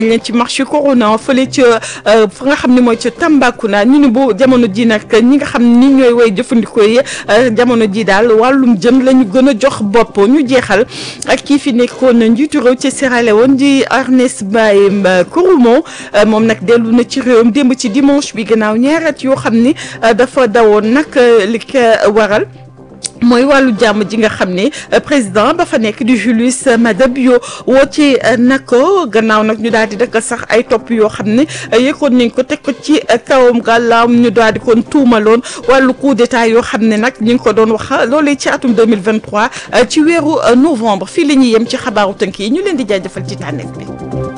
leen ci marché Corona fële ca fa nga xam ne mooy ca Tambacounda ñu ni bu jamono ji nag ñi nga xam ni ñooy way jëfandikoo yi jamono ji daal wàllum jën la ñu gën a jox bopp ñu jeexal ak kii fi nekkoon njiitu réew ci Sierra Leone di Ernest Bai Koroma moom nag dellu na ci réewam démb ci dimanche bi gannaaw ñaari at yoo xam ni dafa dawoon nag li ko waral mooy wàllu jàmm ji nga xam ne président ba fa nekk di Julius Maada Bio woo ci nag ko gannaaw nag ñu daal di dëkk sax ay topp yoo xam ne yëkkoon nañ ko teg ko ci kawam gàllaam ñu daal di kon tuumaloon wàllu coup d'état yoo xam ne nag ñu ngi ko doon wax loolee ci atum 2023 ci weeru novembre fii la ñuy yem ci xabaaru tënk yi ñu leen di jaajëfal ci tànneef bi.